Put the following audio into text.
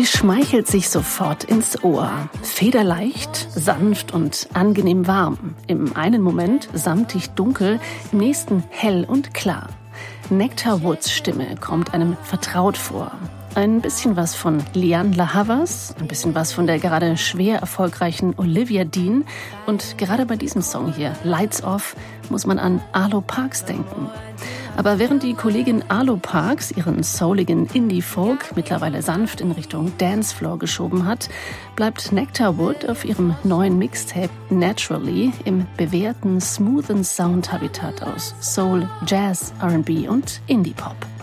Sie schmeichelt sich sofort ins Ohr. Federleicht, sanft und angenehm warm. Im einen Moment samtig dunkel, im nächsten hell und klar. Nectar Woods Stimme kommt einem vertraut vor. Ein bisschen was von Lianne La Havas, ein bisschen was von der gerade schwer erfolgreichen Olivia Dean und gerade bei diesem Song hier, Lights Off, muss man an Arlo Parks denken. Aber während die Kollegin Arlo Parks ihren souligen Indie-Folk mittlerweile sanft in Richtung Dancefloor geschoben hat, bleibt Nectar Wood auf ihrem neuen Mixtape Naturally im bewährten, smoothen Sound-Habitat aus Soul, Jazz, R&B und Indie-Pop.